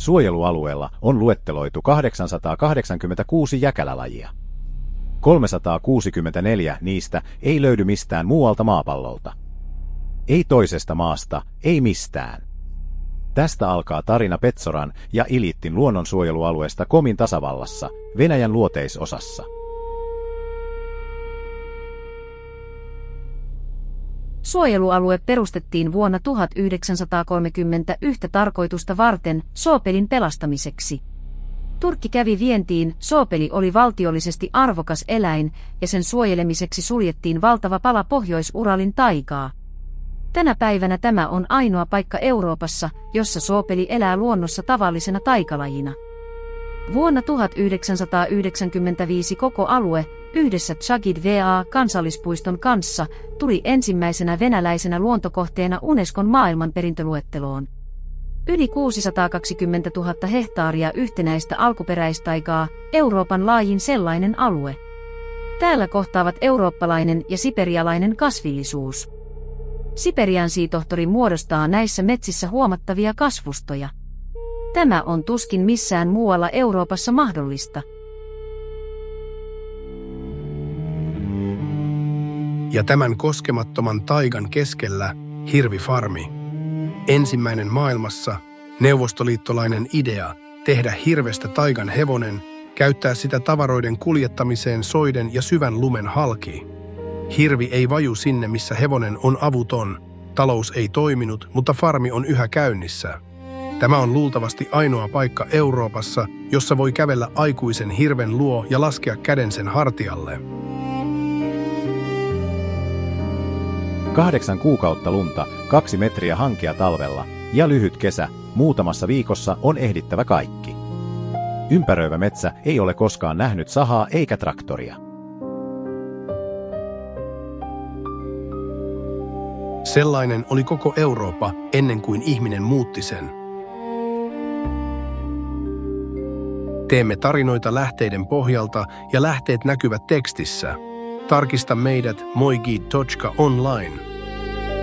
Suojelualueella on luetteloitu 886 jäkälälajia. 364 niistä ei löydy mistään muualta maapallolta. Ei toisesta maasta, ei mistään. Tästä alkaa tarina Petsoran ja Ilittin luonnonsuojelualueesta Komin tasavallassa, Venäjän luoteisosassa. Suojelualue perustettiin vuonna 1930 yhtä tarkoitusta varten, soopelin pelastamiseksi. Turkki kävi vientiin, soopeli oli valtiollisesti arvokas eläin ja sen suojelemiseksi suljettiin valtava pala Pohjois-Uralin taigaa. Tänä päivänä tämä on ainoa paikka Euroopassa, jossa soopeli elää luonnossa tavallisena taikalajina. Vuonna 1995 koko alue, yhdessä Tšagid-VA-kansallispuiston kanssa, tuli ensimmäisenä venäläisenä luontokohteena Unescon maailmanperintöluetteloon. Yli 620 000 hehtaaria yhtenäistä alkuperäistaigaa, Euroopan laajin sellainen alue. Täällä kohtaavat eurooppalainen ja siperialainen kasvillisuus. Siperiansiitohtori muodostaa näissä metsissä huomattavia kasvustoja. Tämä on tuskin missään muualla Euroopassa mahdollista. Ja tämän koskemattoman taigan keskellä hirvifarmi. Ensimmäinen maailmassa neuvostoliittolainen idea tehdä hirvestä taigan hevonen, käyttää sitä tavaroiden kuljettamiseen soiden ja syvän lumen halki. Hirvi ei vaju sinne, missä hevonen on avuton. Talous ei toiminut, mutta farmi on yhä käynnissä. Tämä on luultavasti ainoa paikka Euroopassa, jossa voi kävellä aikuisen hirven luo ja laskea käden sen hartialle. 8 kuukautta lunta, 2 metriä hankea talvella ja lyhyt kesä, muutamassa viikossa on ehdittävä kaikki. Ympäröivä metsä ei ole koskaan nähnyt sahaa eikä traktoria. Sellainen oli koko Eurooppa ennen kuin ihminen muutti sen. Teemme tarinoita lähteiden pohjalta ja lähteet näkyvät tekstissä. Tarkista meidät moigid.online.